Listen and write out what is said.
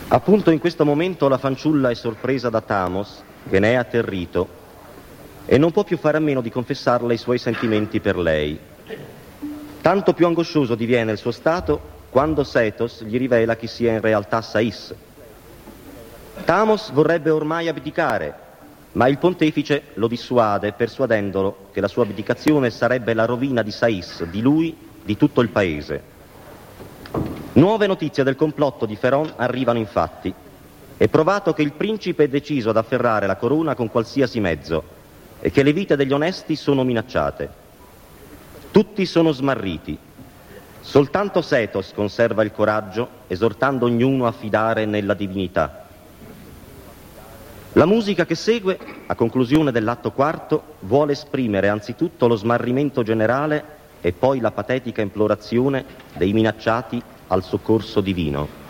Appunto in questo momento la fanciulla è sorpresa da Thamos, che ne è atterrito, e non può più fare a meno di confessarle i suoi sentimenti per lei. Tanto più angoscioso diviene il suo stato quando Sethos gli rivela chi sia in realtà Sais. Thamos vorrebbe ormai abdicare, ma il pontefice lo dissuade persuadendolo che la sua abdicazione sarebbe la rovina di Sais, di lui, di tutto il paese. Nuove notizie del complotto di Féron arrivano infatti. È provato che il principe è deciso ad afferrare la corona con qualsiasi mezzo e che le vite degli onesti sono minacciate. Tutti sono smarriti. Soltanto Sethos conserva il coraggio, esortando ognuno a fidare nella divinità. La musica che segue, a conclusione dell'atto quarto, vuole esprimere anzitutto lo smarrimento generale e poi la patetica implorazione dei minacciati al soccorso divino.